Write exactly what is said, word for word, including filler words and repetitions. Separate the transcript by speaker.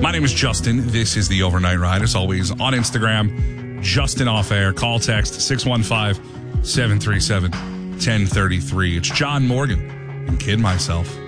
Speaker 1: My name is Justin. This is the Overnight Ride. As always, on Instagram, Justin Off Air. Call, text six one five, seven three seven, one zero three three. It's John Morgan and Kid Myself.